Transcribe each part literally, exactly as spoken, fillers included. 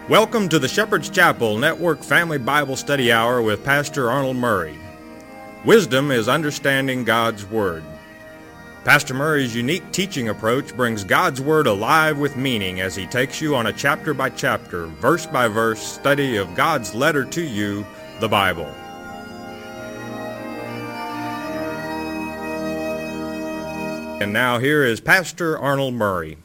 Welcome to the Shepherd's Chapel Network Family Bible Study Hour with Pastor Arnold Murray. Wisdom is understanding God's Word. Pastor Murray's unique teaching approach brings God's Word alive with meaning as he takes you on a chapter-by-chapter, verse-by-verse study of God's letter to you, the Bible. And now here is Pastor Arnold Murray.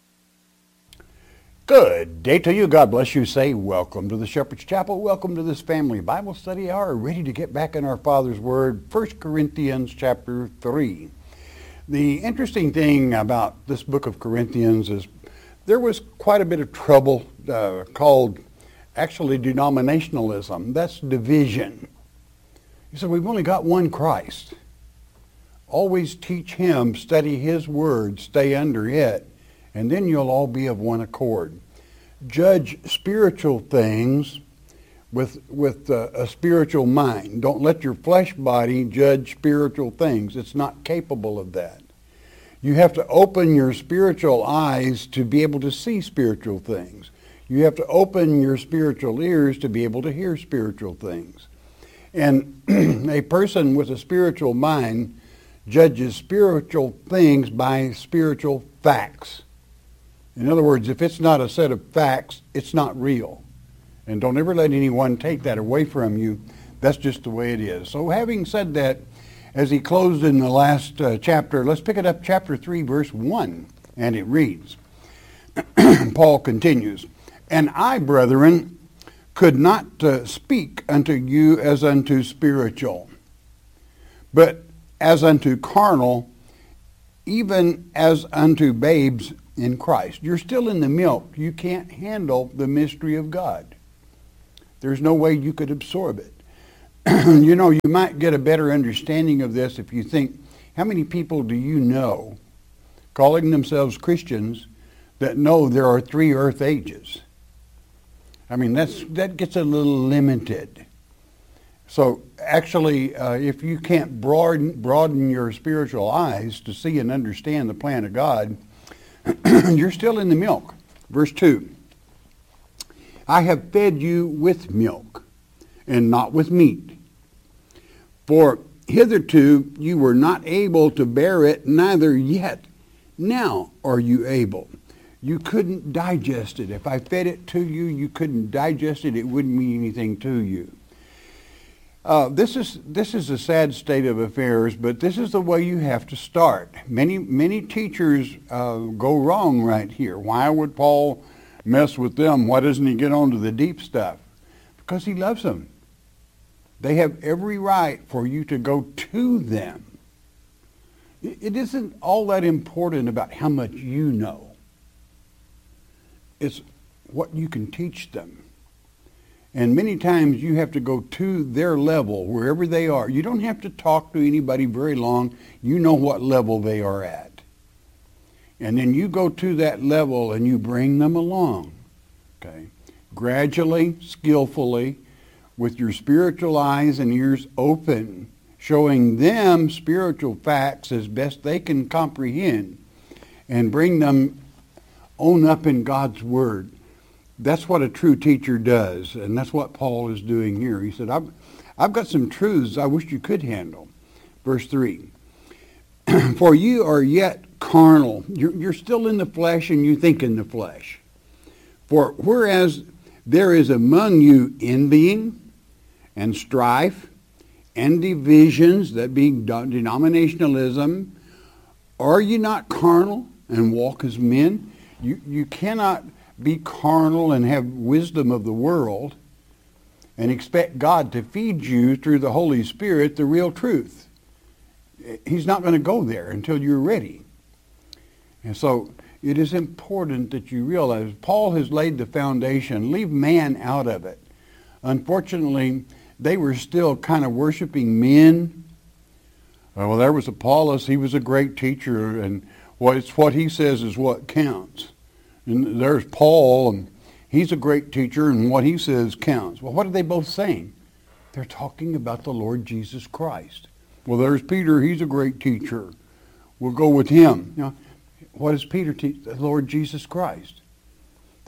Good day to you. God bless you. Say welcome to the Shepherd's Chapel. Welcome to this family Bible study hour. Ready to get back in our Father's Word, First Corinthians chapter three. The interesting thing about this book of Corinthians is there was quite a bit of trouble uh, called actually denominationalism. That's division. He said, we've only got one Christ. Always teach him, study his word, stay under it, and then you'll all be of one accord. Judge spiritual things with with uh, a spiritual mind. Don't let your flesh body judge spiritual things. It's not capable of that. You have to open your spiritual eyes to be able to see spiritual things. You have to open your spiritual ears to be able to hear spiritual things. And a person with a spiritual mind judges spiritual things by spiritual facts. In other words, if it's not a set of facts, it's not real. And don't ever let anyone take that away from you. That's just the way it is. So having said that, as he closed in the last uh, chapter, let's pick it up, chapter three, verse one. And it reads, Paul continues, And I, brethren, could not uh, speak unto you as unto spiritual, but as unto carnal, even as unto babes in Christ. You're still in the milk. You can't handle the mystery of God. There's no way you could absorb it. You know, you might get a better understanding of this if you think, how many people do you know, calling themselves Christians, that know there are three earth ages? I mean, that's that gets a little limited. So actually, uh, if you can't broaden, broaden your spiritual eyes to see and understand the plan of God, you're still in the milk. Verse two, I have fed you with milk and not with meat. For hitherto you were not able to bear it, neither yet now are you able. You couldn't digest it. If I fed it to you, you couldn't digest it. It wouldn't mean anything to you. Uh, this is this is a sad state of affairs, but this is the way you have to start. Many many teachers uh, go wrong right here. Why would Paul mess with them? Why doesn't he get on to the deep stuff? Because he loves them. They have every right for you to go to them. It, it isn't all that important about how much you know. It's what you can teach them. And many times you have to go to their level, wherever they are. You don't have to talk to anybody very long. You know what level they are at. And then you go to that level and you bring them along. Okay? Gradually, skillfully, with your spiritual eyes and ears open, showing them spiritual facts as best they can comprehend, and bring them on up in God's Word. That's what a true teacher does, and that's what Paul is doing here. He said, I've, I've got some truths I wish you could handle. Verse three, For you are yet carnal. You're, you're still in the flesh, and you think in the flesh. For whereas there is among you envying and strife and divisions, that being denominationalism, are you not carnal and walk as men? You, you cannot be carnal and have wisdom of the world and expect God to feed you through the Holy Spirit the real truth. He's not going to go there until you're ready. And so it is important that you realize Paul has laid the foundation. Leave man out of it. Unfortunately, they were still kind of worshiping men. Uh, well, there was Apollos. He was a great teacher, and what it's what he says is what counts. And there's Paul, and he's a great teacher, and what he says counts. Well, what are they both saying? They're talking about the Lord Jesus Christ. Well, there's Peter. He's a great teacher. We'll go with him. You know, what does Peter teach? The Lord Jesus Christ.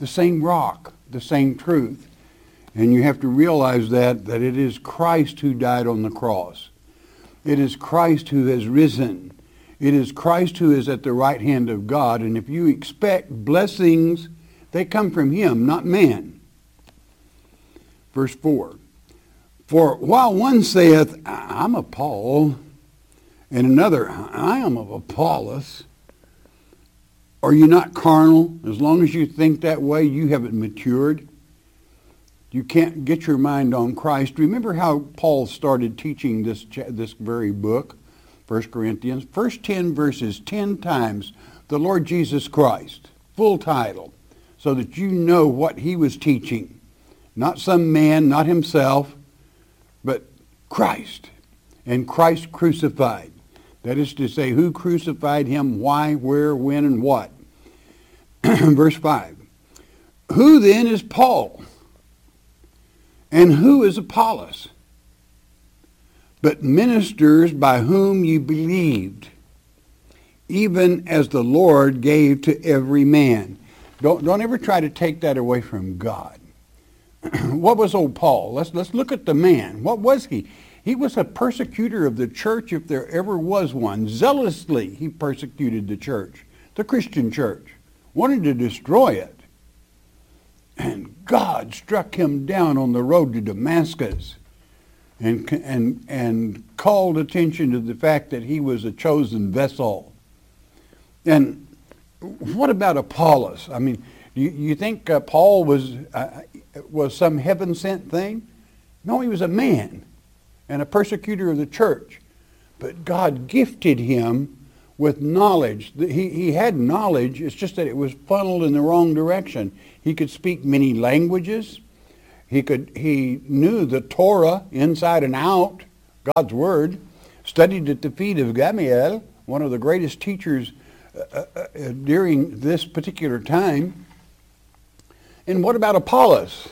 the same rock, the same truth. And you have to realize that, that it is Christ who died on the cross. It is Christ who has risen. It is Christ who is at the right hand of God. And if you expect blessings, they come from him, not man. Verse four. For while one saith, I'm of Paul, and another, I am of Apollos, are you not carnal? As long as you think that way, you haven't matured. You can't get your mind on Christ. Remember how Paul started teaching this this very book, First Corinthians? First ten verses, ten times, the Lord Jesus Christ, full title, so that you know what he was teaching. Not some man, not himself, but Christ, and Christ crucified. That is to say, who crucified him, why, where, when, and what. Verse five. Who then is Paul? And who is Apollos? But ministers by whom you believed, even as the Lord gave to every man. Don't, don't ever try to take that away from God. What was old Paul? Let's, let's look at the man. What was he? He was a persecutor of the church if there ever was one. Zealously he persecuted the church, the Christian church, wanted to destroy it. And God struck him down on the road to Damascus and, and, and called attention to the fact that he was a chosen vessel. And what about Apollos? I mean, you, you think uh, Paul was, uh, was some heaven-sent thing? No, he was a man and a persecutor of the church. But God gifted him with knowledge. He, he had knowledge, it's just that it was funneled in the wrong direction. He could speak many languages. He could. He knew the Torah inside and out, God's Word. Studied at the feet of Gamaliel, one of the greatest teachers uh, uh, during this particular time. And what about Apollos?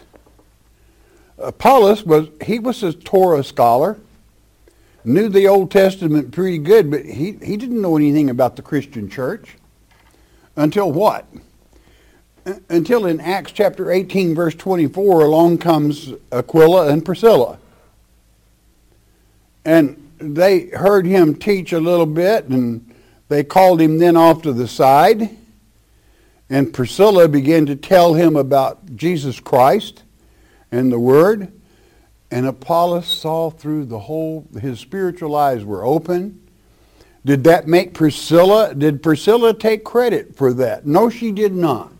Apollos was, he was a Torah scholar, knew the Old Testament pretty good, but he, he didn't know anything about the Christian church. Until what? Until in Acts chapter eighteen, verse twenty-four, along comes Aquila and Priscilla. And they heard him teach a little bit, and they called him then off to the side. And Priscilla began to tell him about Jesus Christ and the Word. And Apollos saw through the whole, his spiritual eyes were open. Did that make Priscilla, did Priscilla take credit for that? No, she did not.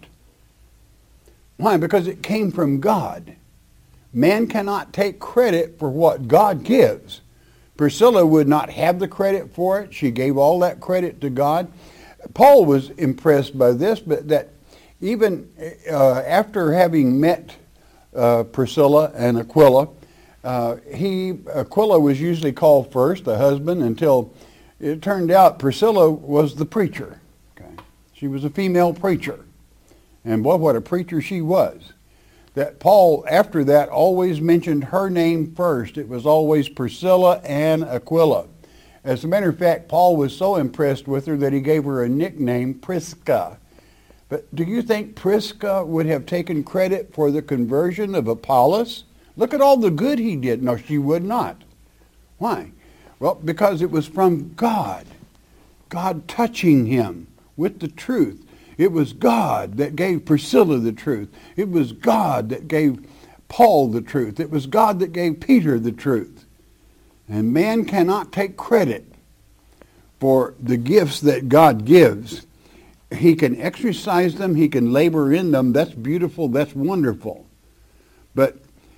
Why? Because it came from God. Man cannot take credit for what God gives. Priscilla would not have the credit for it. She gave all that credit to God. Paul was impressed by this, but that even uh, after having met uh, Priscilla and Aquila, uh, he Aquila was usually called first, the husband, until it turned out Priscilla was the preacher. Okay? She was a female preacher. And boy, what a preacher she was. That Paul, after that, always mentioned her name first. It was always Priscilla and Aquila. As a matter of fact, Paul was so impressed with her that he gave her a nickname, Prisca. But do you think Prisca would have taken credit for the conversion of Apollos? Look at all the good he did. No, she would not. Why? Well, because it was from God. God touching him with the truth. It was God that gave Priscilla the truth. It was God that gave Paul the truth. It was God that gave Peter the truth. And man cannot take credit for the gifts that God gives. He can exercise them. He can labor in them. That's beautiful. That's wonderful. But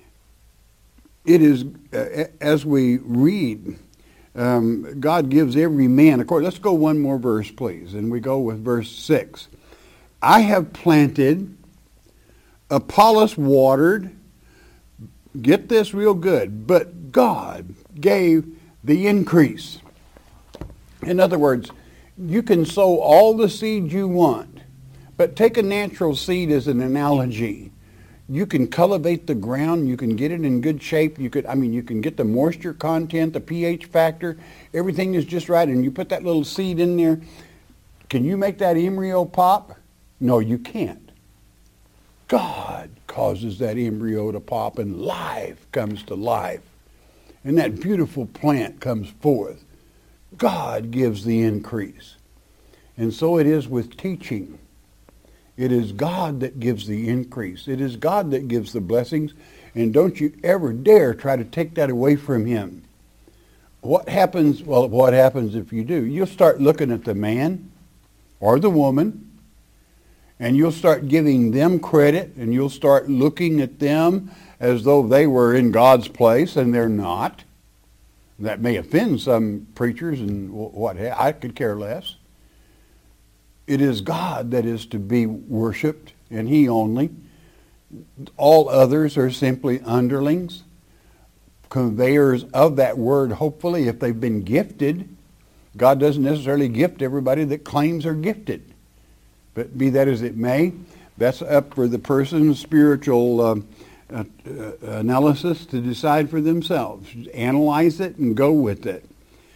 it is, uh, as we read, um, God gives every man, of course, let's go one more verse, please. And we go with verse six. I have planted, Apollos watered, get this real good, but God gave the increase. In other words, you can sow all the seed you want, but take a natural seed as an analogy. You can cultivate the ground, you can get it in good shape, you could, I mean, you can get the moisture content, the pH factor, everything is just right, and you put that little seed in there. Can you make that embryo pop? No, you can't. causes that embryo to pop and life comes to life. And that beautiful plant comes forth. God gives the increase. And so it is with teaching. It is God that gives the increase. It is God that gives the blessings. And don't you ever dare try to take that away from him. What happens? Well, what happens if you do? You'll start looking at the man or the woman, and you'll start giving them credit, and you'll start looking at them as though they were in God's place, and they're not. That may offend some preachers and what have I could care less. It is God that is to be worshipped, and he only. All others are simply underlings, conveyors of that word, hopefully, if they've been gifted. God doesn't necessarily gift everybody that claims they're gifted. But be that as it may, that's up for the person's spiritual um, uh, uh, analysis to decide for themselves. Analyze it and go with it.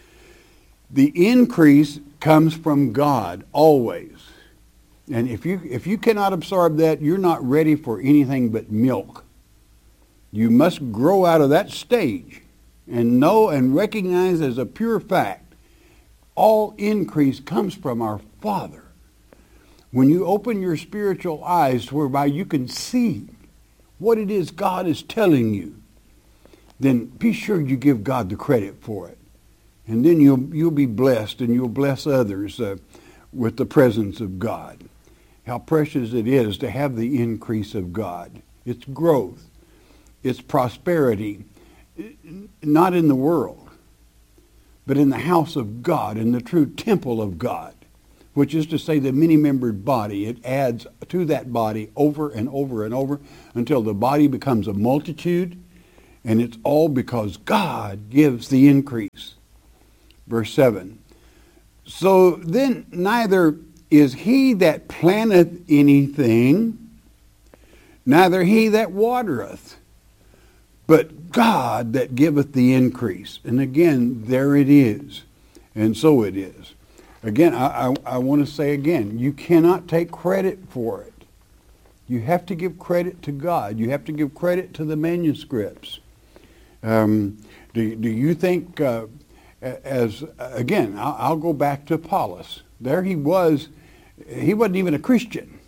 The increase comes from God, always. And if you if you cannot absorb that, you're not ready for anything but milk. You must grow out of that stage and know and recognize as a pure fact, all increase comes from our Father. When you open your spiritual eyes whereby you can see what it is God is telling you, then be sure you give God the credit for it. And then you'll you'll be blessed, and you'll bless others uh, with the presence of God. How precious it is to have the increase of God. It's growth. It's prosperity, not in the world, but in the house of God, in the true temple of God, which is to say the many-membered body. It adds to that body over and over and over until the body becomes a multitude, and it's all because God gives the increase. Verse seven, so then neither is he that planteth anything, neither he that watereth, but God that giveth the increase. And again, there it is. And so it is. Again, I, I, I want to say again, you cannot take credit for it. You have to give credit to God. You have to give credit to the manuscripts. Um, do, do you think, uh, as again, I'll, I'll go back to Apollos. There he was. He wasn't even a Christian.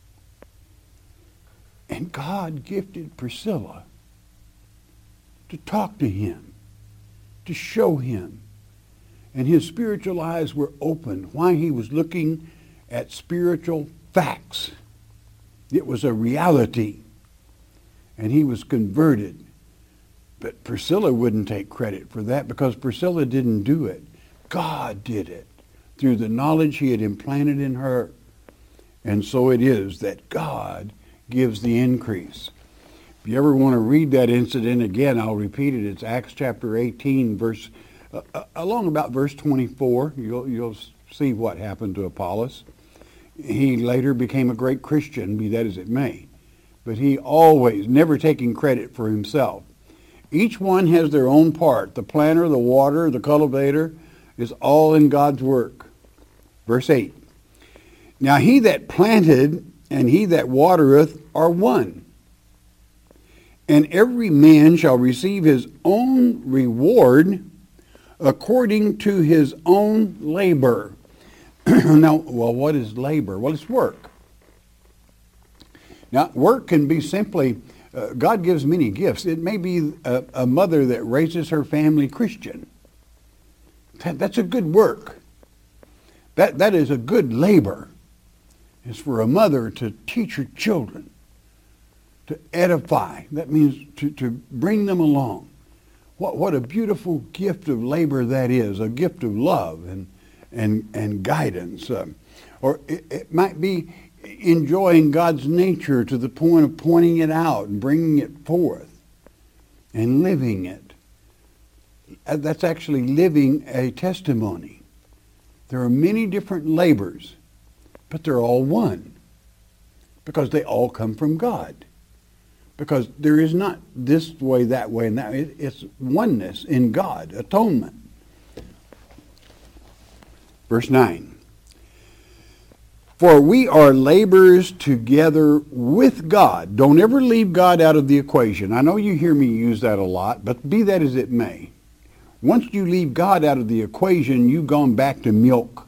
And God gifted Priscilla to talk to him, to show him. And his spiritual eyes were opened while he was looking at spiritual facts. It was a reality. And he was converted. But Priscilla wouldn't take credit for that because Priscilla didn't do it. God did it through the knowledge he had implanted in her. And so it is that God gives the increase. If you ever want to read that incident again, I'll repeat it. It's Acts chapter eighteen, verse uh, along about verse twenty-four. You'll you'll see what happened to Apollos. He later became a great Christian, be that as it may, but he always never taking credit for himself. Each one has their own part. The planter, the water, the cultivator is all in God's work. Verse eight. Now he that planted and he that watereth are one. And every man shall receive his own reward according to his own labor. Now, well, what is labor? Well, it's work. Now, work can be simply, uh, God gives many gifts. It may be a, a mother that raises her family Christian. That, that's a good work. That, that is a good labor. It's for a mother to teach her children, to edify. That means to, to bring them along. What what a beautiful gift of labor that is, a gift of love and and, and guidance. Um, or it, it might be enjoying God's nature to the point of pointing it out and bringing it forth and living it. That's actually living a testimony. There are many different labors, but they're all one because they all come from God. Because there is not this way, that way, and that way. It's oneness in God, atonement. Verse nine. For we are laborers together with God. Don't ever leave God out of the equation. I know you hear me use that a lot, but be that as it may. Once you leave God out of the equation, you've gone back to milk.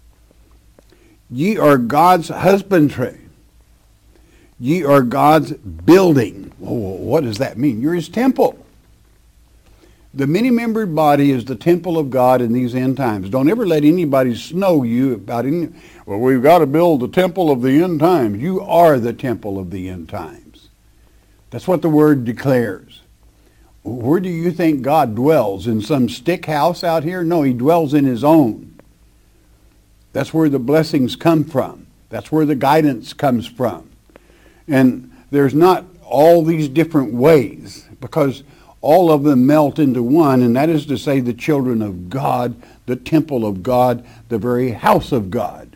Ye are God's husbandry. Ye are God's building. Oh, what does that mean? You're his temple. The many-membered body is the temple of God in these end times. Don't ever let anybody snow you about any, well, we've got to build the temple of the end times. You are the temple of the end times. That's what the word declares. Where do you think God dwells? In some stick house out here? No, he dwells in his own. That's where the blessings come from. That's where the guidance comes from. And there's not all these different ways, because all of them melt into one, and that is to say the children of God, the temple of God, the very house of God.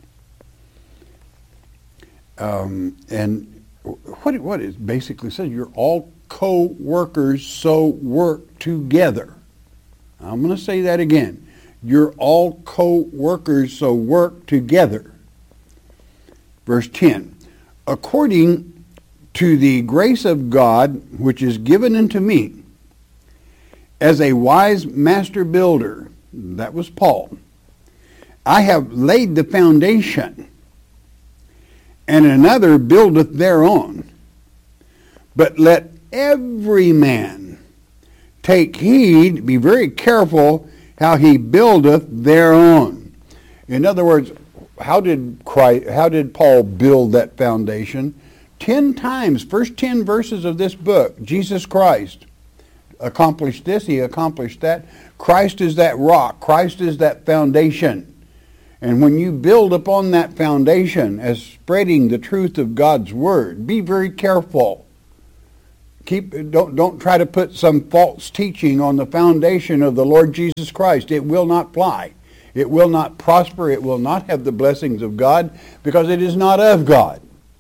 Um, and what it, what it basically says, you're all co-workers, so work together. I'm going to say that again. You're all co-workers, so work together. Verse ten. According to the grace of God, which is given unto me, as a wise master builder, that was Paul, I have laid the foundation, and another buildeth thereon. But let every man take heed, be very careful how he buildeth thereon. In other words, how did Christ, how did Paul build that foundation? Ten times, first ten verses of this book, Jesus Christ accomplished this, he accomplished that. Christ is that rock. Christ is that foundation. And when you build upon that foundation as spreading the truth of God's word, be very careful. Keep, don't, don't try to put some false teaching on the foundation of the Lord Jesus Christ. It will not fly. It will not prosper. It will not have the blessings of God, because it is not of God.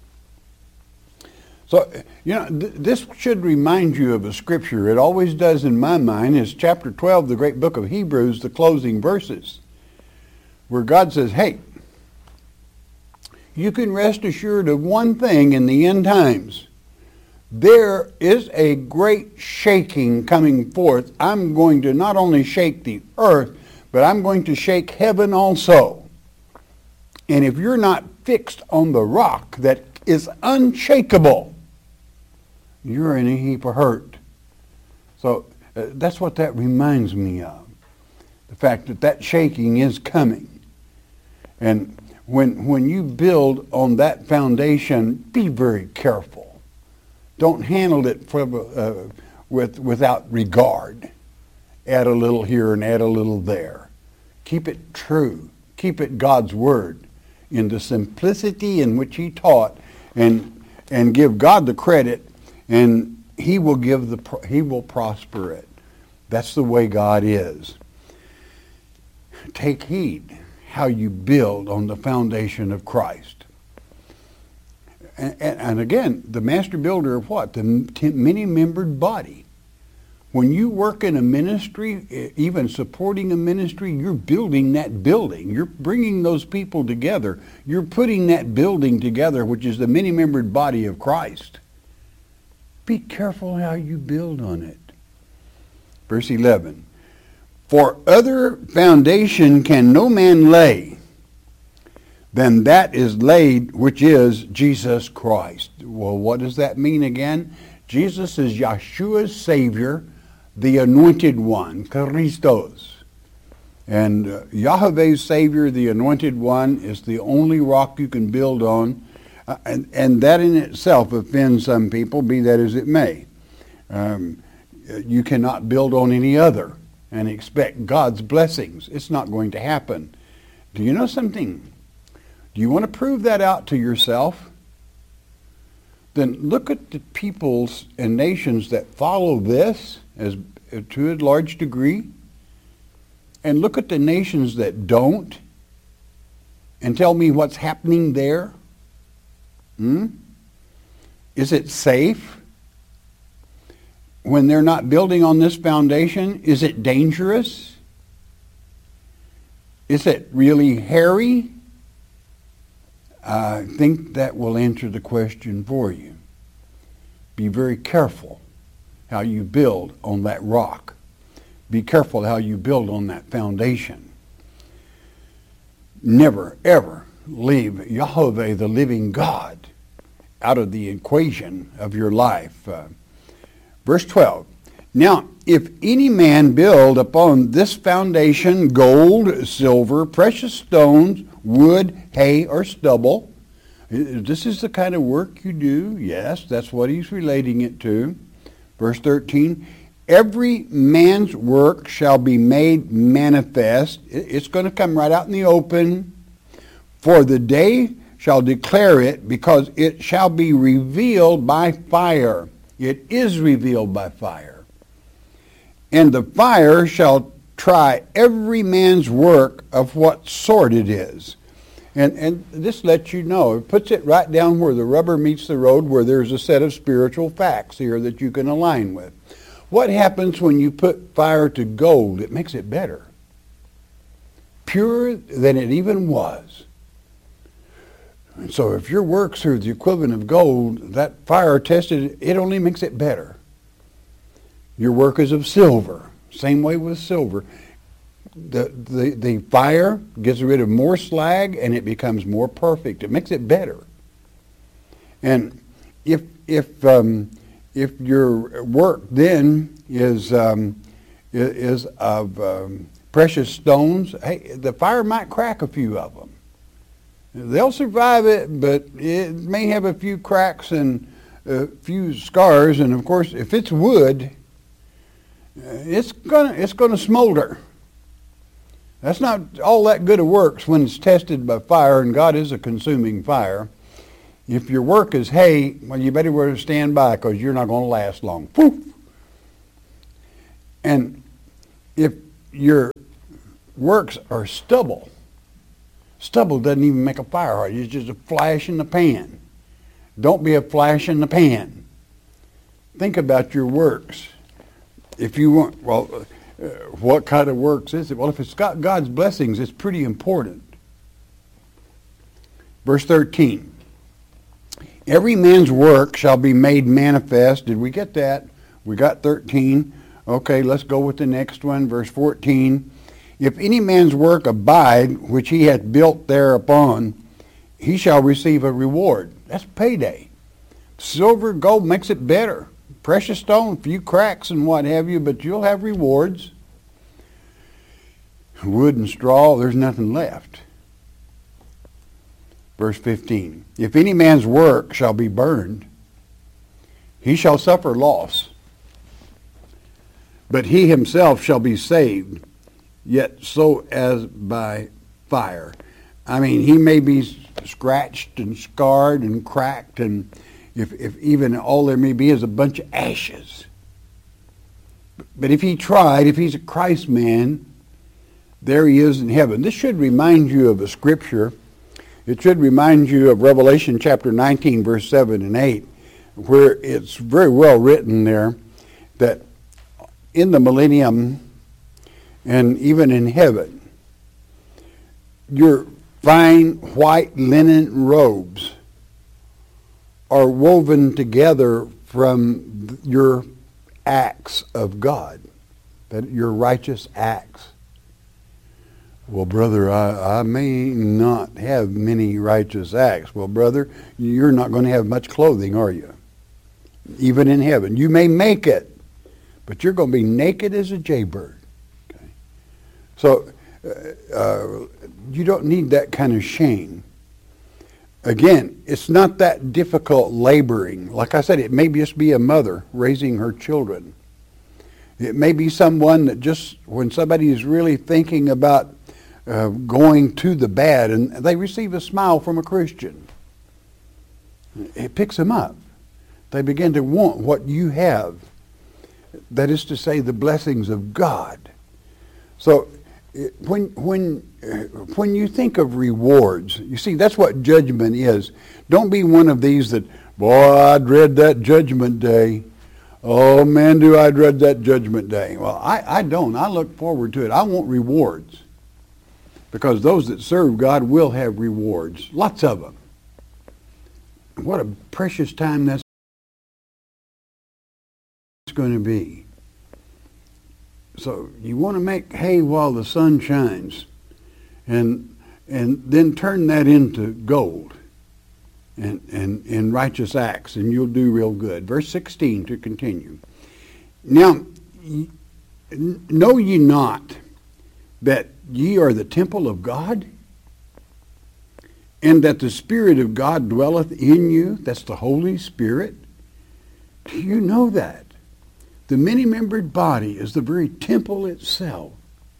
So, you know, th- this should remind you of a scripture. It always does in my mind. Is chapter twelve, the great book of Hebrews, the closing verses, where God says, hey, you can rest assured of one thing in the end times. There is a great shaking coming forth. I'm going to not only shake the earth, but I'm going to shake heaven also. And if you're not fixed on the rock that is unshakable, you're in a heap of hurt. So uh, that's what that reminds me of. The fact that that shaking is coming. And when when you build on that foundation, be very careful. Don't handle it for, uh, with without regard. Add a little here and add a little there. Keep it true. Keep it God's word in the simplicity in which he taught, and and give God the credit, and he will give the he will prosper it. That's the way God is. Take heed how you build on the foundation of Christ. And, and, and again, the master builder of what? The many-membered body. When you work in a ministry, even supporting a ministry, you're building that building. You're bringing those people together. You're putting that building together, which is the many-membered body of Christ. Be careful how you build on it. Verse eleven. For other foundation can no man lay than that is laid, which is Jesus Christ. Well, what does that mean again? Jesus is Yeshua's Savior, the Anointed One, Christos. And uh, Yahweh's Savior, the Anointed One, is the only rock you can build on. Uh, and, and that in itself offends some people, be that as it may. Um, you cannot build on any other and expect God's blessings. It's not going to happen. Do you know something? Do you want to prove that out to yourself? Then look at the peoples and nations that follow this as to a large degree, and look at the nations that don't, and tell me what's happening there. Hmm? Is it safe when they're not building on this foundation? Is it dangerous? Is it really hairy? I think that will answer the question for you. Be very careful how you build on that rock. Be careful how you build on that foundation. Never, ever leave Yahweh, the living God, out of the equation of your life. Uh, verse twelve. Now, if any man build upon this foundation gold, silver, precious stones, wood, hay, or stubble, this is the kind of work you do. Yes, that's what he's relating it to. Verse thirteen, every man's work shall be made manifest. It's going to come right out in the open. For the day shall declare it, because it shall be revealed by fire. It is revealed by fire. And the fire shall try every man's work of what sort it is. And and this lets you know, it puts it right down where the rubber meets the road, where there's a set of spiritual facts here that you can align with. What happens when you put fire to gold? It makes it better. Purer than it even was. And so if your works are the equivalent of gold, that fire tested, it only makes it better. Your work is of silver. Same way with silver. The, the, the fire gets rid of more slag and it becomes more perfect. It makes it better. And if if um, if your work then is um, is of um, precious stones, hey, the fire might crack a few of them. They'll survive it, but it may have a few cracks and a few scars. And of course, if it's wood, it's gonna it's gonna smolder. That's not all that good of works when it's tested by fire, and God is a consuming fire. If your work is hay, well, you better wear to stand by, because you're not going to last long. Poof! And if your works are stubble, stubble doesn't even make a fire hard. It's just a flash in the pan. Don't be a flash in the pan. Think about your works. If you want, well, uh, what kind of works is it? Well, if it's got God's blessings, it's pretty important. Verse thirteen. Every man's work shall be made manifest. Did we get that? We got thirteen. Okay, let's go with the next one. Verse fourteen. If any man's work abide, which he hath built thereupon, he shall receive a reward. That's payday. Silver, gold makes it better. Precious stone, few cracks and what have you, but you'll have rewards. Wood and straw, there's nothing left. Verse fifteen. If any man's work shall be burned, he shall suffer loss, but he himself shall be saved, yet so as by fire. I mean, he may be scratched and scarred and cracked, and if, if even all there may be is a bunch of ashes. But if he tried, if he's a Christ man, there he is in heaven. This should remind you of a scripture. It should remind you of Revelation chapter nineteen, verse seven and eight, where it's very well written there that in the millennium and even in heaven, your fine white linen robes are woven together from your acts of God, that your righteous acts. Well, brother, I, I may not have many righteous acts. Well, brother, you're not going to have much clothing, are you? Even in heaven. You may make it, but you're going to be naked as a jaybird. Okay? So uh, uh, you don't need that kind of shame. Again, it's not that difficult laboring. Like I said, it may just be a mother raising her children. It may be someone that just, when somebody is really thinking about uh, going to the bad, and they receive a smile from a Christian, it picks them up. They begin to want what you have. That is to say, the blessings of God. So it, when when uh, when you think of rewards, you see, that's what judgment is. Don't be one of these that, boy, I dread that judgment day. Oh, man, do I dread that judgment day. Well, I, I don't. I look forward to it. I want rewards. Because those that serve God will have rewards. Lots of them. what a precious time that's going to be. So you want to make hay while the sun shines, and and then turn that into gold and, and, and righteous acts, and you'll do real good. Verse sixteen to continue. Now, know ye not that ye are the temple of God, and that the Spirit of God dwelleth in you? That's the Holy Spirit. Do you know that? The many-membered body is the very temple itself.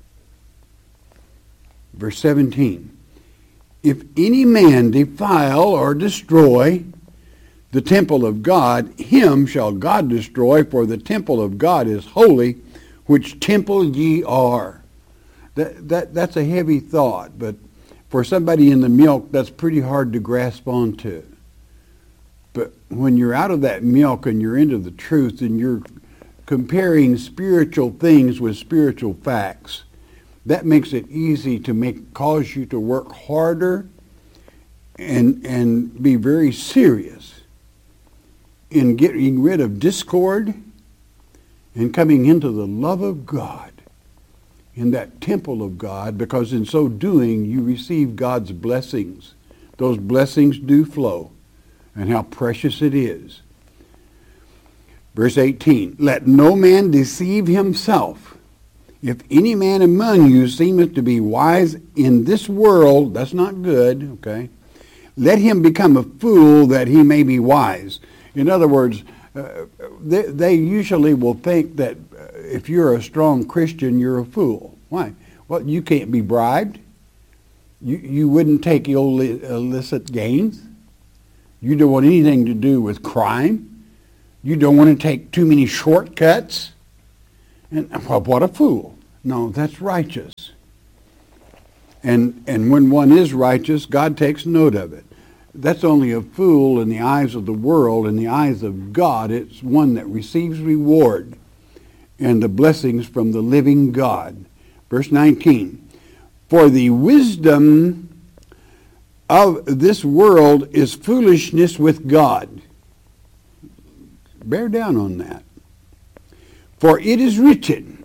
Verse seventeen. If any man defile or destroy the temple of God, him shall God destroy, for the temple of God is holy, which temple ye are. That, that, that's a heavy thought, but for somebody in the milk, that's pretty hard to grasp onto. But when you're out of that milk and you're into the truth and you're comparing spiritual things with spiritual facts, that makes it easy to make cause you to work harder and and be very serious in getting rid of discord and coming into the love of God in that temple of God, because in so doing you receive God's blessings. Those blessings do flow, and how precious it is. Verse eighteen, let no man deceive himself. If any man among you seemeth to be wise in this world, that's not good, okay? Let him become a fool that he may be wise. In other words, uh, they, they usually will think that uh, if you're a strong Christian, you're a fool. Why? Well, you can't be bribed. You, you wouldn't take Ill- illicit gains. You don't want anything to do with crime. You don't want to take too many shortcuts. And well, what a fool. No, that's righteous. And and when one is righteous, God takes note of it. That's only a fool in the eyes of the world. In the eyes of God, it's one that receives reward and the blessings from the living God. Verse nineteen, for the wisdom of this world is foolishness with God. Bear down on that. For it is written,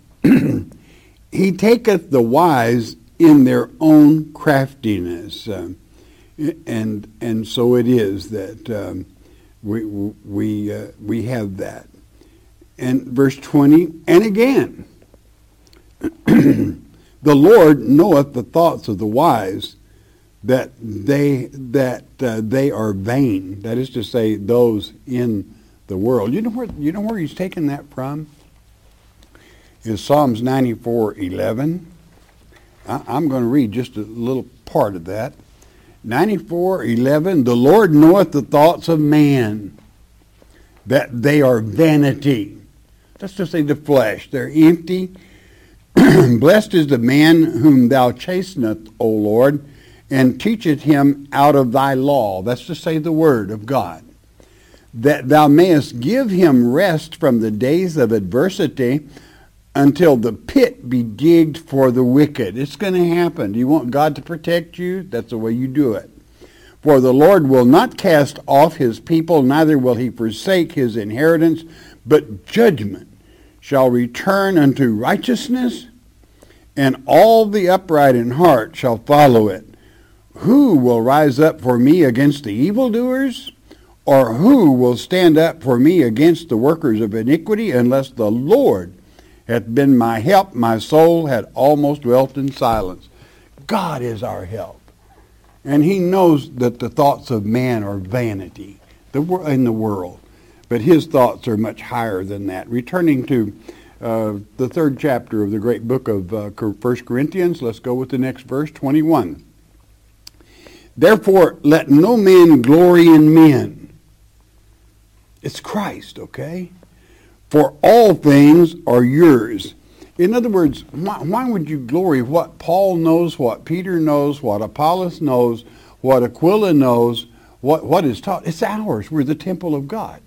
he taketh the wise in their own craftiness. Uh, and and so it is that um, we we uh, we have that. And verse twenty, and again, the Lord knoweth the thoughts of the wise, that they that uh, they are vain. That is to say, those in the world. You know where you know where he's taken that from? Is Psalms ninety-four eleven. I, I'm going to read just a little part of that. ninety-four eleven, the Lord knoweth the thoughts of man, that they are vanity. That's to say the flesh. They're empty. Blessed is the man whom thou chastenest, O Lord, and teacheth him out of thy law. That's to say the word of God. That thou mayest give him rest from the days of adversity, until the pit be digged for the wicked. It's going to happen. Do you want God to protect you? That's the way you do it. For the Lord will not cast off his people, neither will he forsake his inheritance, but judgment shall return unto righteousness, and all the upright in heart shall follow it. Who will rise up for me against the evildoers? Or who will stand up for me against the workers of iniquity? Unless the Lord hath been my help, my soul had almost dwelt in silence. God is our help. And he knows that the thoughts of man are vanity in the world. But his thoughts are much higher than that. Returning to uh, the third chapter of the great book of uh, First Corinthians, let's go with the next verse, twenty-one. Therefore, let no man glory in men. It's Christ, okay? For all things are yours. In other words, why, why would you glory what Paul knows, what Peter knows, what Apollos knows, what Aquila knows, what, what is taught? It's ours. We're the temple of God.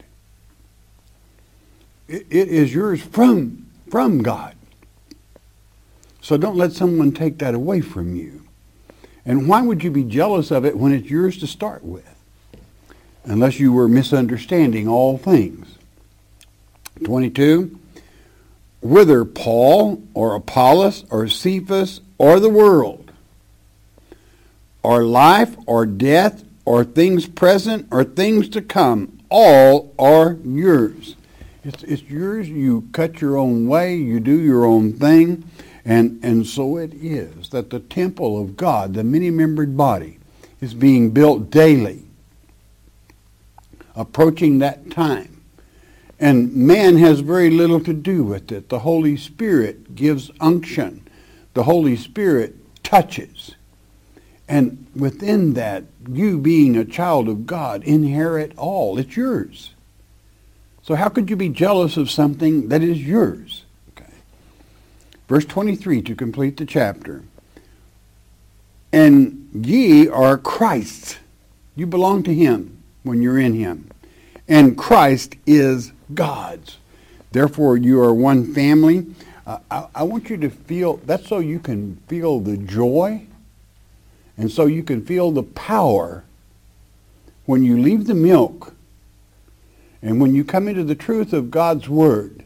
It, it is yours from, from God. So don't let someone take that away from you. And why would you be jealous of it when it's yours to start with? unless you were misunderstanding all things. twenty-two, whether Paul or Apollos or Cephas or the world, or life or death or things present or things to come, all are yours. It's, it's yours. You cut your own way. You do your own thing. And, and so it is that the temple of God, the many-membered body, is being built daily, approaching that time. And man has very little to do with it. The Holy Spirit gives unction. The Holy Spirit touches. And within that, you being a child of God, inherit all. It's yours. So how could you be jealous of something that is yours? Okay. Verse twenty-three to complete the chapter. And ye are Christ's. You belong to him when you're in him. And Christ is God's. Therefore, you are one family. Uh, I, I want you to feel, that's so you can feel the joy, and so you can feel the power when you leave the milk and when you come into the truth of God's Word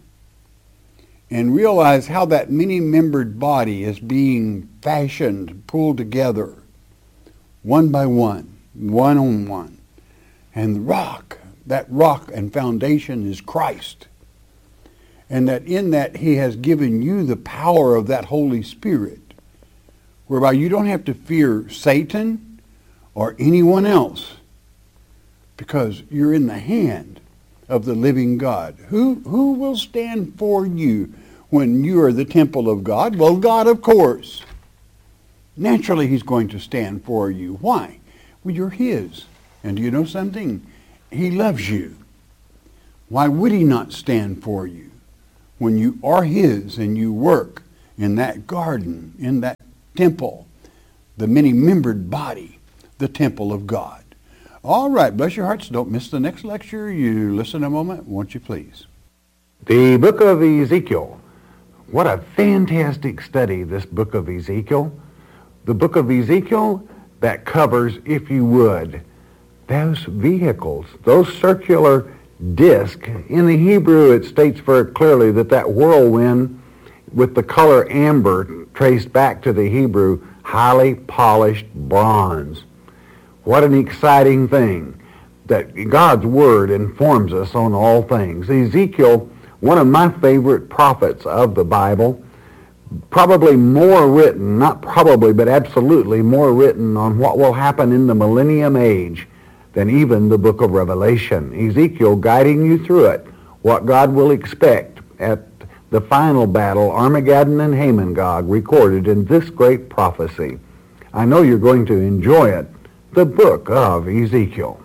and realize how that many-membered body is being fashioned, pulled together, one by one, one on one. And the rock, that rock and foundation is Christ. And that in that he has given you the power of that Holy Spirit, whereby you don't have to fear Satan or anyone else, because you're in the hand of the living God. Who, who will stand for you when you are the temple of God? Well, God, of course. Naturally, he's going to stand for you. Why? Well, you're his. And do you know something? He loves you. Why would he not stand for you when you are his and you work in that garden, in that temple, the many-membered body, the temple of God? All right, bless your hearts. Don't miss the next lecture. You listen a moment, won't you please? The book of Ezekiel. What a fantastic study, this book of Ezekiel. The book of Ezekiel that covers, if you would, those vehicles, those circular discs. In the Hebrew, it states very clearly that that whirlwind with the color amber traced back to the Hebrew, highly polished bronze. What an exciting thing that God's Word informs us on all things. Ezekiel, one of my favorite prophets of the Bible, probably more written, not probably, but absolutely more written on what will happen in the millennium age than even the book of Revelation. Ezekiel guiding you through it, what God will expect at the final battle, Armageddon and Hamon-Gog, recorded in this great prophecy. I know you're going to enjoy it. The book of Ezekiel.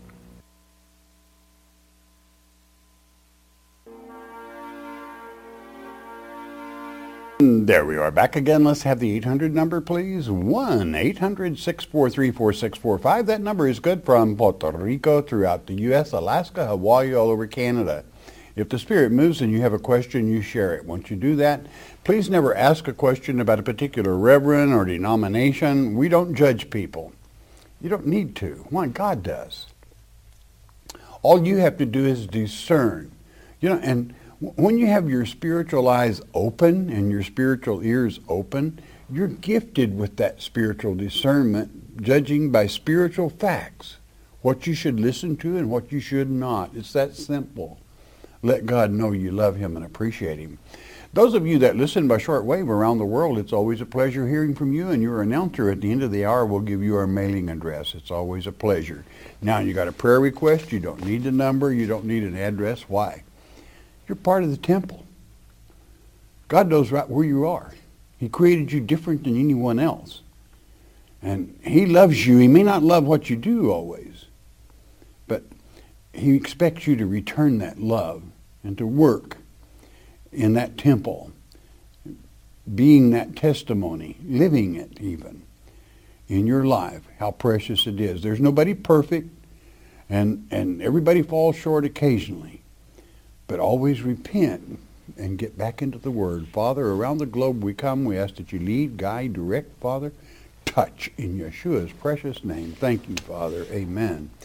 There we are, back again. Let's have the eight hundred number, please. one eight hundred six four three four six four five. That number is good from Puerto Rico, throughout the U S, Alaska, Hawaii, all over Canada. If the Spirit moves and you have a question, you share it. Once you do that, please never ask a question about a particular reverend or denomination. We don't judge people. You don't need to. Why? God does. All you have to do is discern. You know, and when you have your spiritual eyes open and your spiritual ears open, you're gifted with that spiritual discernment, judging by spiritual facts, what you should listen to and what you should not. It's that simple. Let God know you love him and appreciate him. Those of you that listen by shortwave around the world, it's always a pleasure hearing from you, and your announcer at the end of the hour will give you our mailing address. It's always a pleasure. Now, you got a prayer request, you don't need a number, you don't need an address. Why? You're part of the temple. God knows right where you are. He created you different than anyone else. And he loves you. He may not love what you do always, but he expects you to return that love and to work in that temple, being that testimony, living it even in your life, how precious it is. There's nobody perfect, and, and everybody falls short occasionally, but always repent and get back into the Word. Father, around the globe we come, we ask that you lead, guide, direct, Father, touch in Yeshua's precious name. Thank you, Father. Amen.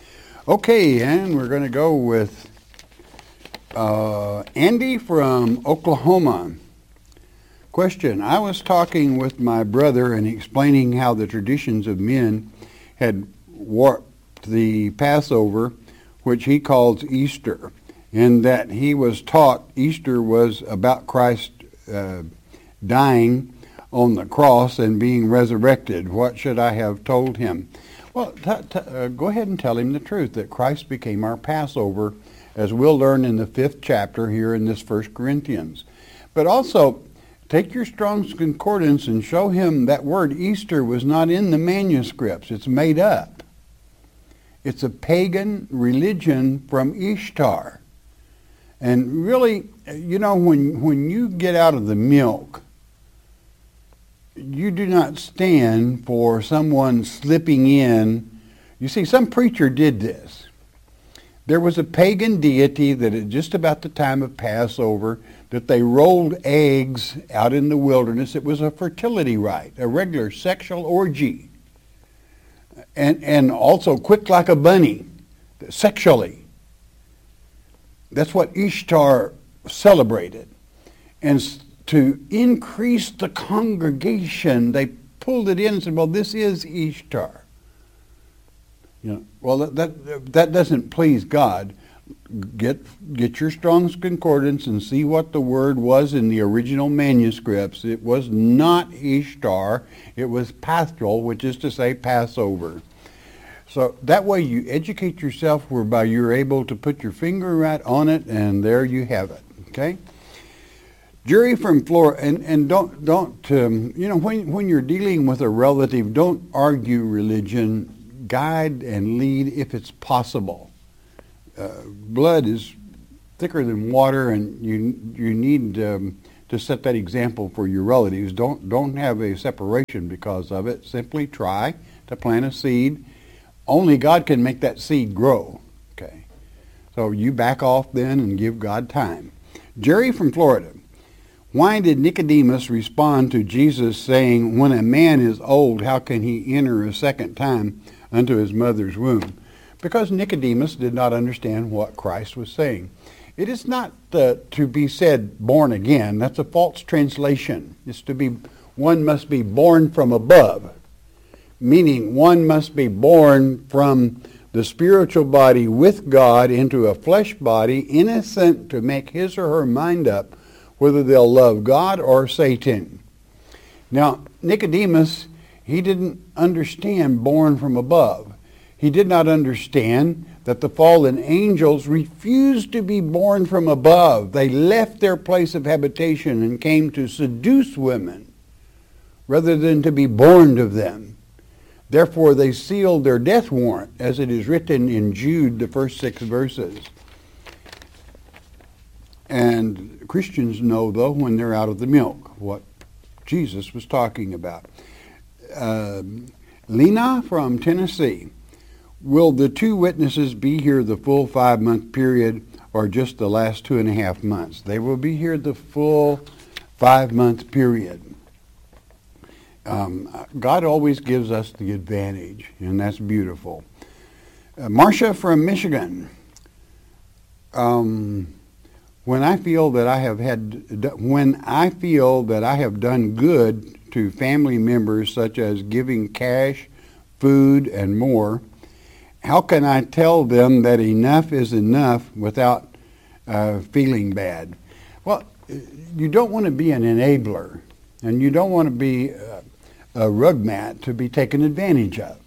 Okay, and we're going to go with uh, Andy from Oklahoma. Question, I was talking with my brother and explaining how the traditions of men had warped the Passover, which he calls Easter, and that he was taught Easter was about Christ uh, dying on the cross and being resurrected. What should I have told him? Well, t- t- uh, go ahead and tell him the truth, that Christ became our Passover, as we'll learn in the fifth chapter here in this First Corinthians. But also, take your Strong's Concordance and show him that word Easter was not in the manuscripts. It's made up. It's a pagan religion from Ishtar. And really, you know, when, when you get out of the milk, you do not stand for someone slipping in. You see, some preacher did this. There was a pagan deity that at just about the time of Passover, that they rolled eggs out in the wilderness. It was a fertility rite, a regular sexual orgy. And, and also quick like a bunny, sexually. That's what Ishtar celebrated. And to increase the congregation, they pulled it in and said, well, this is Ishtar. You know, well, that, that, that doesn't please God. Get, get your Strong's Concordance and see what the word was in the original manuscripts. It was not Ishtar. It was Paschal, which is to say Passover. So that way you educate yourself whereby you're able to put your finger right on it, and there you have it. Okay? Jerry from Florida, and, and don't, don't um, you know, when, when you're dealing with a relative, don't argue religion. Guide and lead if it's possible. Uh, blood is thicker than water, and you you need um, to set that example for your relatives. Don't, don't have a separation because of it. Simply try to plant a seed. Only God can make that seed grow. Okay, so you back off then and give God time. Jerry from Florida. Why did Nicodemus respond to Jesus saying, when a man is old, how can he enter a second time unto his mother's womb? Because Nicodemus did not understand what Christ was saying. It is not uh, to be said born again. That's a false translation. It's to be, one must be born from above, meaning one must be born from the spiritual body with God into a flesh body, innocent to make his or her mind up whether they'll love God or Satan. Now, Nicodemus, he didn't understand born from above. He did not understand that the fallen angels refused to be born from above. They left their place of habitation and came to seduce women rather than to be born of them. Therefore, they sealed their death warrant, as it is written in Jude, the first six verses. And Christians know, though, when they're out of the milk, what Jesus was talking about. Uh, Lena from Tennessee. Will the two witnesses be here the full five-month period or just the last two and a half months? They will be here the full five-month period. Um, God always gives us the advantage, and that's beautiful. Uh, Marcia from Michigan. Um... When I feel that I have had, when I feel that I have done good to family members, such as giving cash, food, and more, how can I tell them that enough is enough without uh, feeling bad? Well, you don't want to be an enabler, and you don't want to be a, a rug mat to be taken advantage of.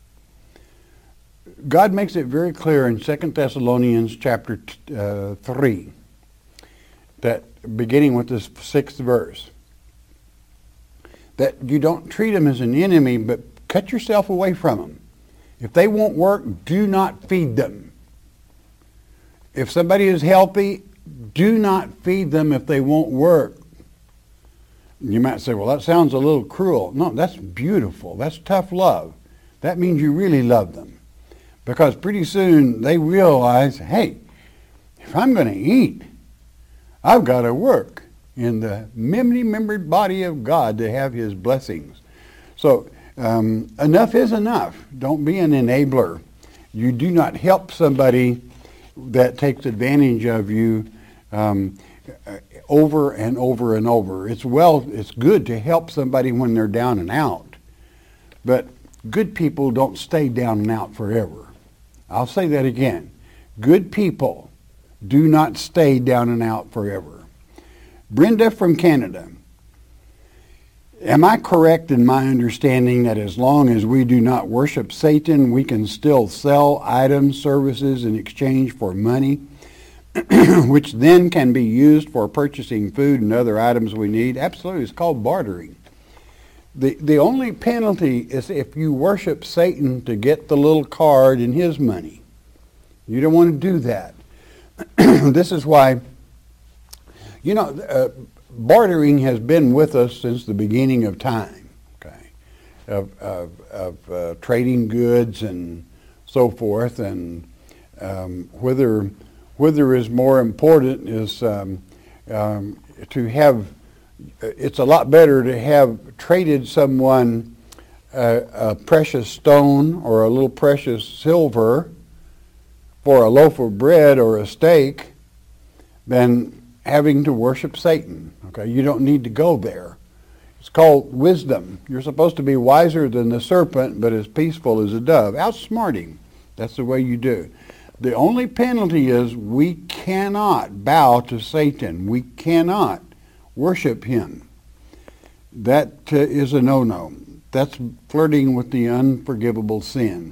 God makes it very clear in Second Thessalonians chapter t- uh, three. That beginning with this sixth verse, that you don't treat them as an enemy, but cut yourself away from them. If they won't work, do not feed them. If somebody is healthy, do not feed them if they won't work. You might say, well, that sounds a little cruel. No, that's beautiful. That's tough love. That means you really love them. Because pretty soon they realize, hey, if I'm going to eat, I've got to work in the many-membered body of God to have his blessings. So um, enough is enough. Don't be an enabler. You do not help somebody that takes advantage of you um, over and over and over. It's well, it's good to help somebody when they're down and out, but good people don't stay down and out forever. I'll say that again. Good people do not stay down and out forever. Brenda from Canada. Am I correct in my understanding that as long as we do not worship Satan, we can still sell items, services in exchange for money, which then can be used for purchasing food and other items we need? Absolutely. It's called bartering. The, the only penalty is if you worship Satan to get the little card and his money. You don't want to do that. This is why, you know, uh, bartering has been with us since the beginning of time, okay, of, of, of uh, trading goods and so forth, and um, whether whether is more important is um, um, to have. It's a lot better to have traded someone a, a precious stone or a little precious silver for a loaf of bread or a steak than having to worship Satan. Okay, you don't need to go there. It's called wisdom. You're supposed to be wiser than the serpent, but as peaceful as a dove. Outsmart him. That's the way you do. The only penalty is we cannot bow to Satan. We cannot worship him. That uh, is a no-no. That's flirting with the unforgivable sin.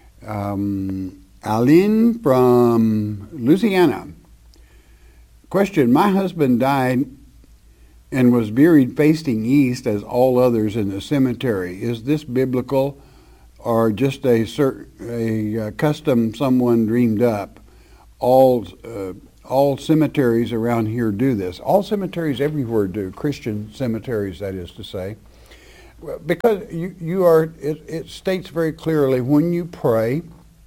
Um, Aline from Louisiana. Question, my husband died and was buried facing east as all others in the cemetery. Is this biblical or just a, cert, a uh, custom someone dreamed up? All, uh, all cemeteries around here do this. All cemeteries everywhere do, Christian cemeteries, that is to say. Because you, you are, it, it states very clearly, when you pray,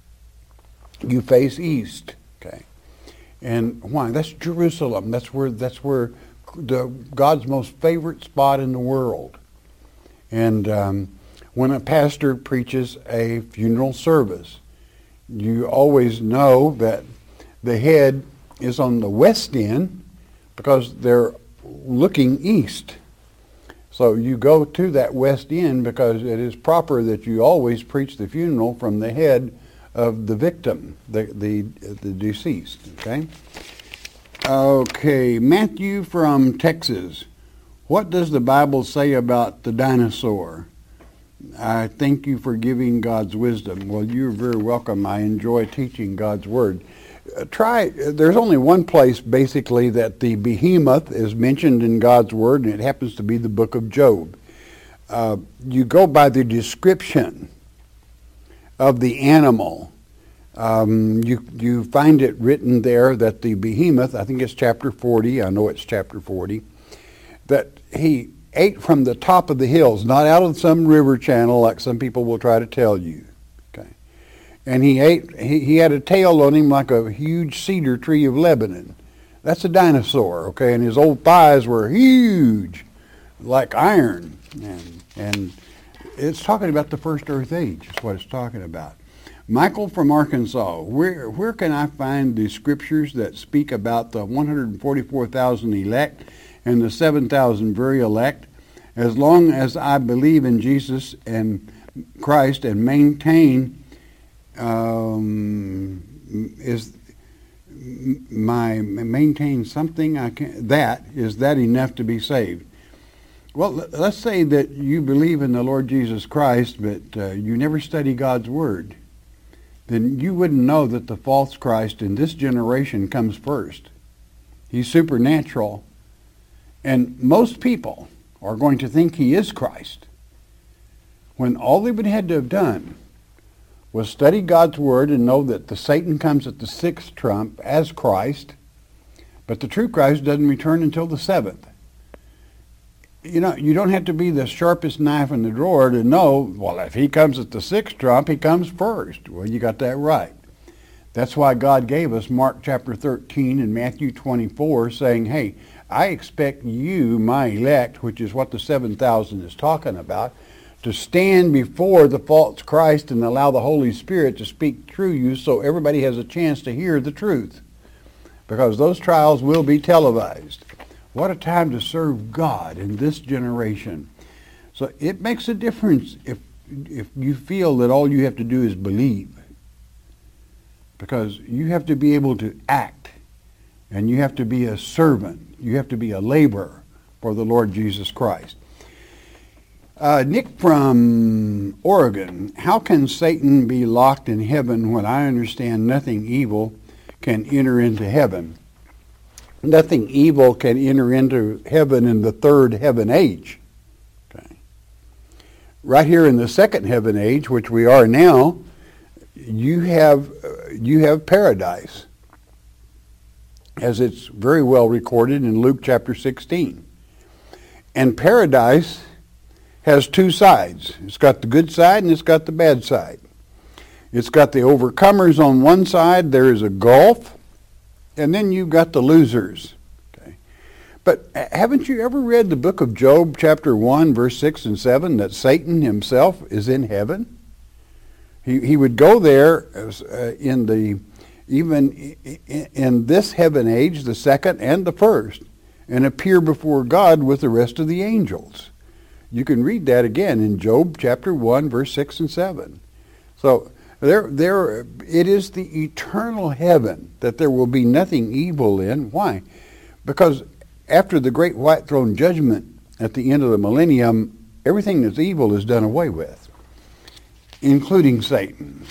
you face east. Okay. And why? That's Jerusalem. That's where that's where the God's most favorite spot in the world. And um, when a pastor preaches a funeral service, you always know that the head is on the west end because they're looking east. So you go to that west end because it is proper that you always preach the funeral from the head of the victim, the the the deceased. Okay. Okay, Matthew from Texas. What does the Bible say about the dinosaur? I thank you for giving God's wisdom. Well, you're very welcome. I enjoy teaching God's word. Uh, try. There's only one place basically that the behemoth is mentioned in God's word, and it happens to be the book of Job. Uh, you go by the description of the animal. Um, you you find it written there that the behemoth, I think it's chapter forty, I know it's chapter forty, that he ate from the top of the hills, not out of some river channel like some people will try to tell you. Okay, and he ate. He, he had a tail on him like a huge cedar tree of Lebanon. That's a dinosaur. Okay, and his old thighs were huge, like iron, and and it's talking about the first earth age. Is what it's talking about. Michael from Arkansas, where where can I find the scriptures that speak about the one hundred forty-four thousand elect and the seven thousand very elect? As long as I believe in Jesus and Christ and maintain um, is my maintain something I can that is that enough to be saved? Well, let's say that you believe in the Lord Jesus Christ, but uh, you never study God's word. Then you wouldn't know that the false Christ in this generation comes first. He's supernatural. And most people are going to think he is Christ, when all they would have to have done was study God's word and know that the Satan comes at the sixth trump as Christ, but the true Christ doesn't return until the seventh. You know, you don't have to be the sharpest knife in the drawer to know, well, if he comes at the sixth trump, he comes first. Well, you got that right. That's why God gave us Mark chapter thirteen and Matthew twenty-four, saying, hey, I expect you, my elect, which is what the seven thousand is talking about, to stand before the false Christ and allow the Holy Spirit to speak through you so everybody has a chance to hear the truth. Because those trials will be televised. What a time to serve God in this generation. So it makes a difference if if you feel that all you have to do is believe. Because you have to be able to act, and you have to be a servant. You have to be a laborer for the Lord Jesus Christ. Uh, Nick from Oregon, how can Satan be locked in heaven when I understand nothing evil can enter into heaven? Nothing evil can enter into heaven in the third heaven age. Okay. Right here in the second heaven age, which we are now, you have uh, you have paradise, as it's very well recorded in Luke chapter sixteen. And paradise has two sides. It's got the good side and it's got the bad side. It's got the overcomers on one side. There is a gulf, and then you've got the losers. Okay. But haven't you ever read the book of Job, chapter one, verse six and seven, that Satan himself is in heaven? He he would go there as, uh, in the even in this heaven age, the second and the first, and appear before God with the rest of the angels. You can read that again in Job chapter one, verse six and seven. So there there it is the eternal heaven that there will be nothing evil in. Why? Because after the great white throne judgment at the end of the millennium, everything that's evil is done away with, including Satan.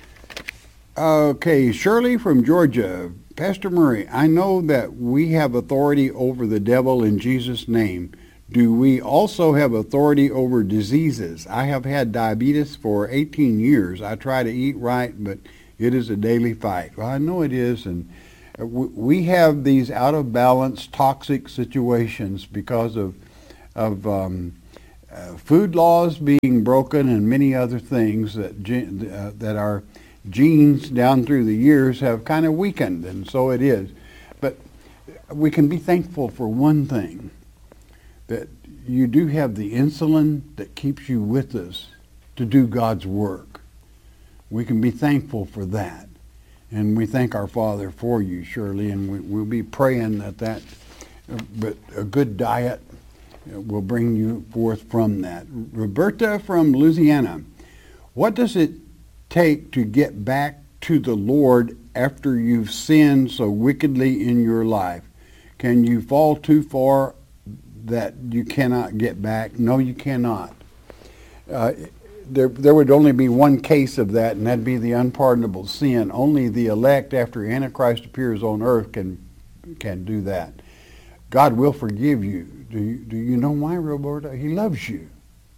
Okay, Shirley from Georgia. Pastor Murray, I know that we have authority over the devil in Jesus' name. Do we also have authority over diseases? I have had diabetes for eighteen years. I try to eat right, but it is a daily fight. Well, I know it is, and we have these out of balance, toxic situations because of of um, uh, food laws being broken and many other things that uh, that our genes down through the years have kind of weakened, and so it is. But we can be thankful for one thing, that you do have the insulin that keeps you with us to do God's work. We can be thankful for that. And we thank our Father for you, Shirley, and we, we'll be praying that that, but a good diet will bring you forth from that. Roberta from Louisiana, what does it take to get back to the Lord after you've sinned so wickedly in your life? Can you fall too far that you cannot get back? No, you cannot. Uh, there, there would only be one case of that, and that'd be the unpardonable sin. Only the elect, after Antichrist appears on earth, can can do that. God will forgive you. Do you, do you know why, Roberta? He loves you.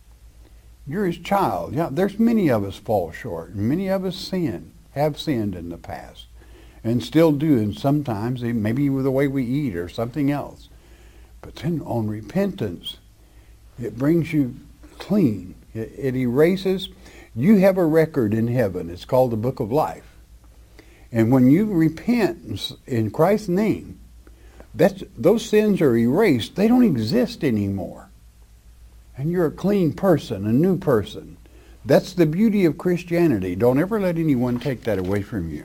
You're his child. Yeah, there's many of us fall short. Many of us sin, have sinned in the past, and still do, and sometimes maybe with the way we eat or something else. But then on repentance, it brings you clean. It, it erases. You have a record in heaven. It's called the Book of Life. And when you repent in Christ's name, that's, those sins are erased. They don't exist anymore. And you're a clean person, a new person. That's the beauty of Christianity. Don't ever let anyone take that away from you.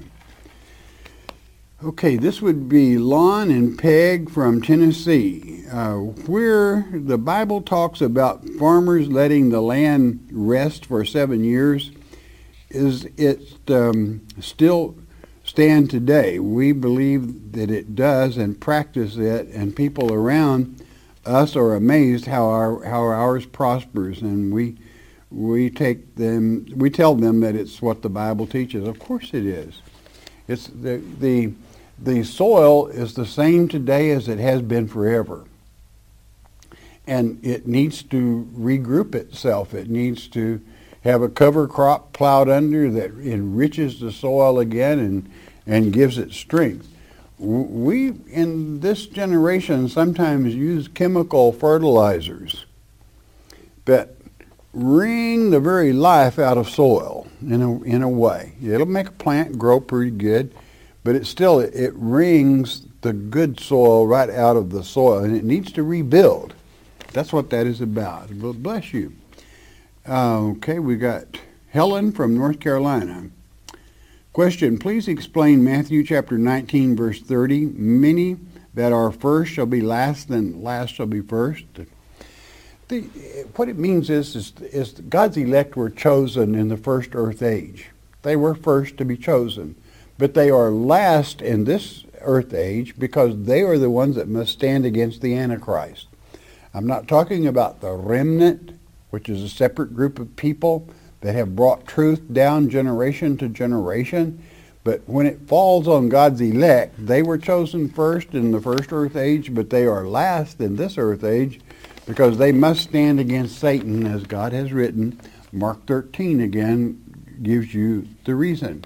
Okay, this would be Lon and Peg from Tennessee, uh, where the Bible talks about farmers letting the land rest for seven years. Is it um, still stand today? We believe that it does and practice it, and people around us are amazed how our how ours prospers, and we we take them we tell them that it's what the Bible teaches. Of course it is. It's the the the soil is the same today as it has been forever. And it needs to regroup itself. It needs to have a cover crop plowed under that enriches the soil again and, and gives it strength. We, in this generation, sometimes use chemical fertilizers that wring the very life out of soil in a, in a way. It'll make a plant grow pretty good, but it still, it, it wrings the good soil right out of the soil, and it needs to rebuild. That's what that is about. Well, bless you. Uh, okay, we got Helen from North Carolina. Question, please explain Matthew chapter nineteen, verse thirty. Many that are first shall be last, and last shall be first. The, what it means is, is, is God's elect were chosen in the first earth age. They were first to be chosen. But they are last in this earth age because they are the ones that must stand against the Antichrist. I'm not talking about the remnant, which is a separate group of people that have brought truth down generation to generation. But when it falls on God's elect, they were chosen first in the first earth age, but they are last in this earth age because they must stand against Satan, as God has written. Mark thirteen again gives you the reason.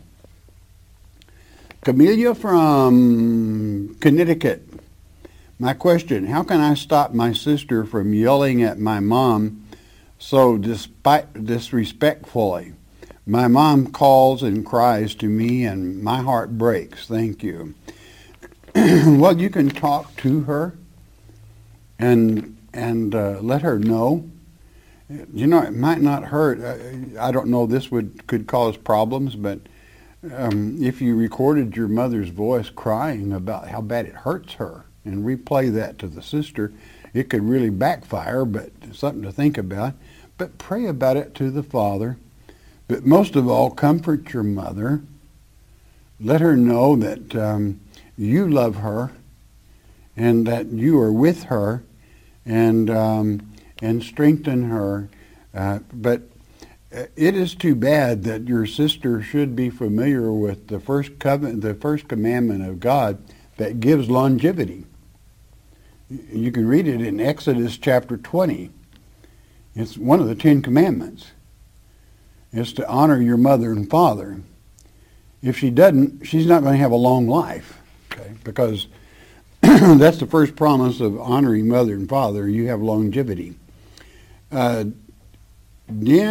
Camelia from Connecticut. My question, how can I stop my sister from yelling at my mom so despite, disrespectfully? My mom calls and cries to me and my heart breaks. Thank you. Well, you can talk to her and and uh, let her know. You know, it might not hurt. I, I don't know, this would could cause problems, but um, if you recorded your mother's voice crying about how bad it hurts her and replay that to the sister, it could really backfire, but something to think about. But pray about it to the Father. But most of all, comfort your mother. Let her know that um, you love her and that you are with her, and um, and strengthen her. Uh, but it is too bad that your sister should be familiar with the first covenant, the first commandment of God that gives longevity. You can read it in Exodus chapter twenty. It's one of the Ten Commandments. It's to honor your mother and father. If she doesn't, she's not going to have a long life, okay? Because that's the first promise of honoring mother and father. You have longevity. Uh,